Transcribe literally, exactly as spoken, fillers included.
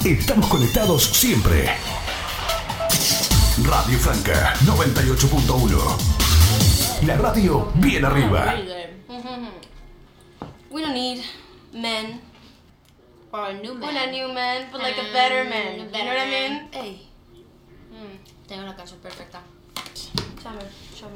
Estamos conectados siempre. Radio Franca noventa y ocho punto uno. La radio bien arriba. We don't need men. Or a new man. Not a new man, but like a better man. You know what I mean? Hey. Mm, tengo la canción perfecta. Chame.